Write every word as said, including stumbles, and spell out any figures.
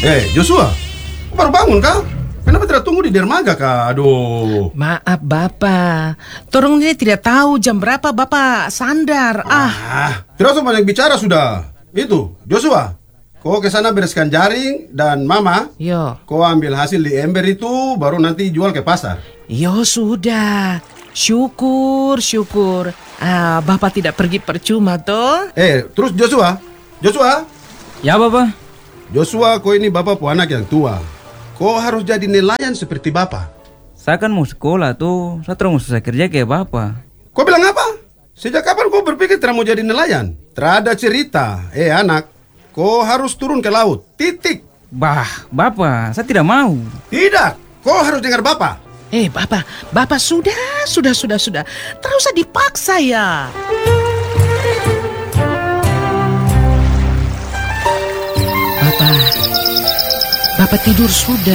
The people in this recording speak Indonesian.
Eh, Joshua, kau baru bangun kah? Kenapa tidak tunggu di dermaga kah? Aduh. Maaf Bapak, torong ini tidak tahu jam berapa Bapak sandar. Ah, Ah, tidak usah banyak bicara sudah. Itu, Joshua, kau ke sana bereskan jaring dan Mama, yo, kau ambil hasil di ember itu baru nanti jual ke pasar. yo sudah. Syukur, syukur. Ah, Bapak tidak pergi percuma toh. Eh, terus Joshua, Joshua, Ya, Bapak. Joshua, kau ini bapak pu anak yang tua. Kau harus jadi nelayan seperti bapak. Saya kan mau sekolah tuh. Saya terus mau selesai kerja kayak Bapak. Kau bilang apa? Sejak kapan kau berpikir tidak mau jadi nelayan? Terada cerita. Eh anak, kau harus turun ke laut. Titik. Bah, Bapak, saya tidak mau. Tidak, kau harus dengar bapak. Eh Bapak, Bapak sudah, sudah, sudah, sudah. Tak usah dipaksa ya. Bapak, Bapak tidur sudah.